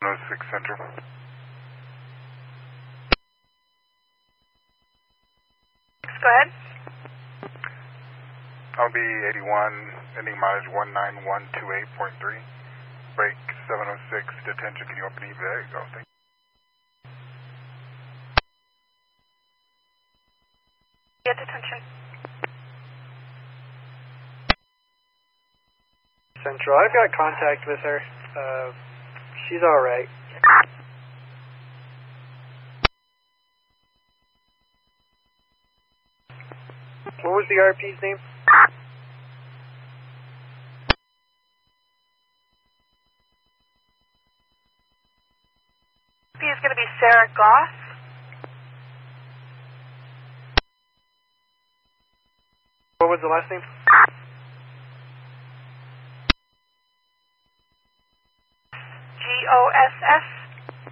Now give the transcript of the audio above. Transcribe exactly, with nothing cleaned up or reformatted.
oh six Central. Go ahead. I'll be eighty-one, ending mileage one nine one two eight point three. Break seven oh six, detention. Can you open it? There you go. Thank you. Get detention. Central, I've got contact with her. Uh, she's alright. What was the R P's name? P is going to be Sarah Goss. What was the last name? G O S S.